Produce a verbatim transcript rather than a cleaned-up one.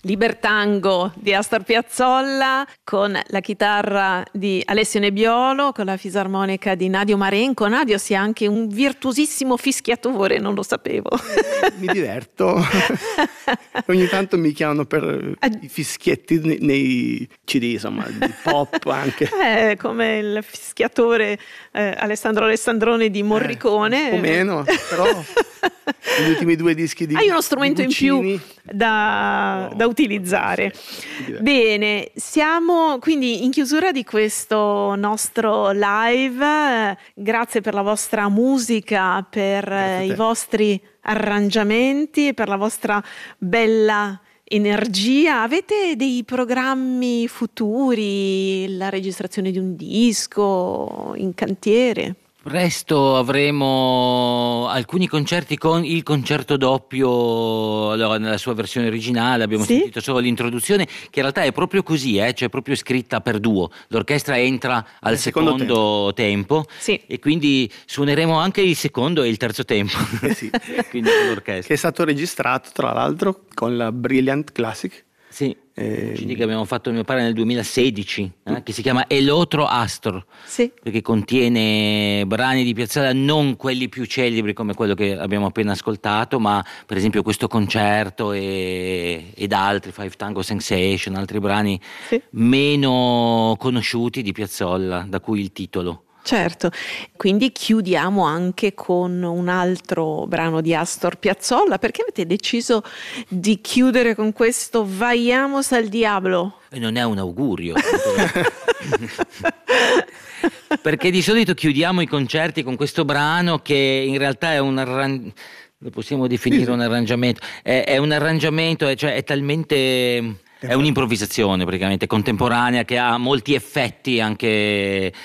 Libertango di Astor Piazzolla, con la chitarra di Alessio Nebbiolo, con la fisarmonica di Nadio Marenco. Nadio sia anche un virtuosissimo fischiatore, non lo sapevo. Mi diverto. Ogni tanto mi chiamano per i fischietti nei, nei C D, insomma, di pop anche. Eh, come il fischiatore eh, Alessandro Alessandrone di Morricone. Eh, un po' meno, però gli ultimi due dischi di hai uno strumento in più da, no, da utilizzare. Bene, siamo quindi in chiusura di questo nostro live. Grazie per la vostra musica, per i vostri arrangiamenti, per la vostra bella energia. Avete dei programmi futuri, la registrazione di un disco in cantiere? Presto avremo alcuni concerti con il concerto doppio, allora nella sua versione originale abbiamo sì? sentito solo l'introduzione, che in realtà è proprio così, eh? Cioè proprio scritta per duo, l'orchestra entra al secondo, secondo tempo, tempo sì. E quindi suoneremo anche il secondo e il terzo tempo, eh sì. Quindi con l'orchestra. Che è stato registrato tra l'altro con la Brilliant Classic. Sì, un C D che abbiamo fatto mio padre nel duemilasedici, eh, che si chiama Elotro Astor, sì. Perché contiene brani di Piazzolla, non quelli più celebri come quello che abbiamo appena ascoltato, ma per esempio questo concerto e, ed altri, Five Tango Sensation, altri brani sì. meno conosciuti di Piazzolla, da cui il titolo. Certo, quindi chiudiamo anche con un altro brano di Astor Piazzolla. Perché avete deciso di chiudere con questo Vayamos al Diablo? E non è un augurio. Perché di solito chiudiamo i concerti con questo brano che in realtà è un arrangiamento, lo possiamo definire un arrangiamento, è, è un arrangiamento, è, cioè è talmente... È un'improvvisazione praticamente contemporanea che ha molti effetti anche